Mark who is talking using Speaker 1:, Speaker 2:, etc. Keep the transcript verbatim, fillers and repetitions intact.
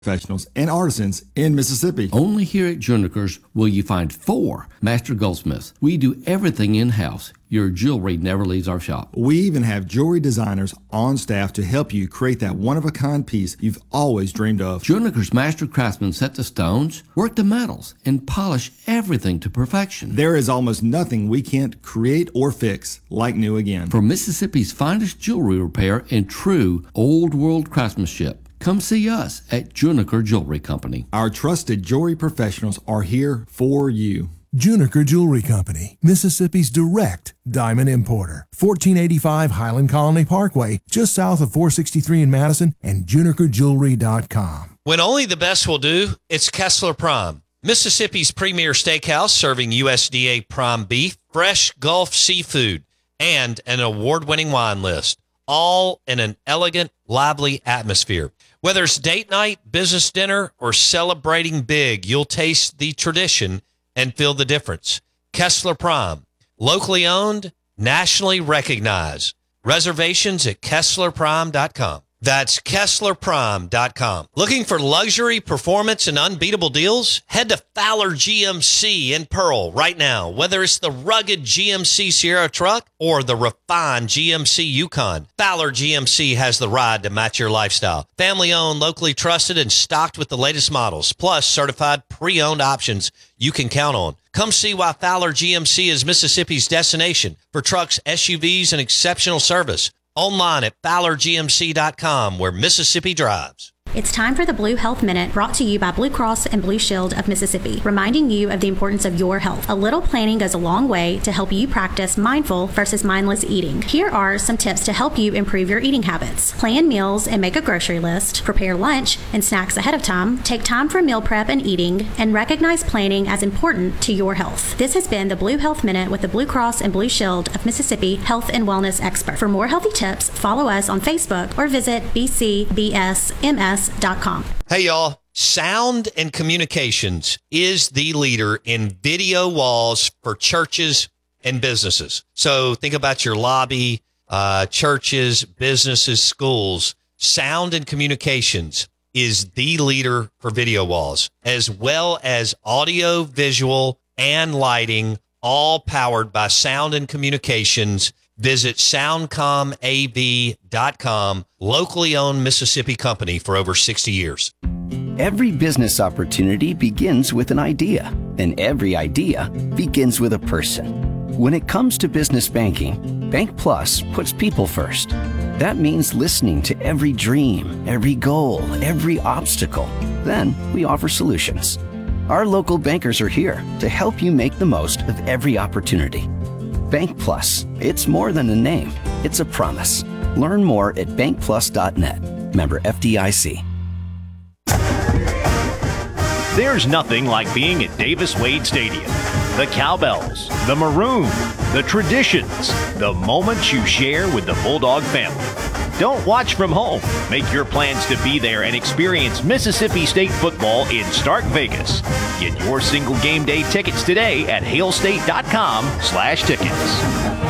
Speaker 1: professionals and artisans in Mississippi.
Speaker 2: Only here at Juniker's will you find four master goldsmiths. We do everything in-house. Your jewelry never leaves our shop.
Speaker 1: We even have jewelry designers on staff to help you create that one-of-a-kind piece you've always dreamed of.
Speaker 2: Juniker's master craftsmen set the stones, work the metals, and polish everything to perfection.
Speaker 1: There is almost nothing we can't create or fix like new again.
Speaker 2: For Mississippi's finest jewelry repair and true old-world craftsmanship, come see us at Juniker Jewelry Company.
Speaker 1: Our trusted jewelry professionals are here for you.
Speaker 3: Juniker Jewelry Company, Mississippi's direct diamond importer. fourteen eighty-five Highland Colony Parkway, just south of four sixty-three in Madison, and juniker jewelry dot com.
Speaker 4: When only the best will do, it's Kessler Prime, Mississippi's premier steakhouse serving U S D A prime beef, fresh Gulf seafood, and an award-winning wine list, all in an elegant, lively atmosphere. Whether it's date night, business dinner, or celebrating big, you'll taste the tradition and feel the difference. Kessler Prime, locally owned, nationally recognized. Reservations at kessler prime dot com. That's kessler prime dot com. Looking for luxury, performance, and unbeatable deals? Head to Fowler G M C in Pearl right now. Whether it's the rugged G M C Sierra truck or the refined G M C Yukon, Fowler G M C has the ride to match your lifestyle. Family owned, locally trusted, and stocked with the latest models, plus certified pre-owned options you can count on. Come see why Fowler G M C is Mississippi's destination for trucks, S U Vs, and exceptional service. Online at fowler g m c dot com, where Mississippi drives.
Speaker 5: It's time for the Blue Health Minute, brought to you by Blue Cross and Blue Shield of Mississippi, reminding you of the importance of your health. A little planning goes a long way to help you practice mindful versus mindless eating. Here are some tips to help you improve your eating habits. Plan meals and make a grocery list. Prepare lunch and snacks ahead of time. Take time for meal prep and eating, and recognize planning as important to your health. This has been the Blue Health Minute with the Blue Cross and Blue Shield of Mississippi health and wellness expert. For more healthy tips, follow us on Facebook or visit b c b s m s dot com.
Speaker 4: Hey, y'all. Sound and Communications is the leader in video walls for churches and businesses. So think about your lobby, uh, churches, businesses, schools. Sound and Communications is the leader for video walls, as well as audio, visual, and lighting, all powered by Sound and Communications. Visit soundcom a v dot com, locally owned Mississippi company for over sixty years.
Speaker 6: Every business opportunity begins with an idea, and every idea begins with a person. When it comes to business banking, Bank Plus puts people first. That means listening to every dream, every goal, every obstacle. Then we offer solutions. Our local bankers are here to help you make the most of every opportunity. Bank Plus, it's more than a name, it's a promise. Learn more at bank plus dot net. Member F D I C.
Speaker 7: There's nothing like being at Davis Wade Stadium. The cowbells, the maroon, the traditions, the moments you share with the Bulldog family. Don't watch from home. Make your plans to be there and experience Mississippi State football in Stark Vegas. Get your single game day tickets today at hailstate dot com slash tickets.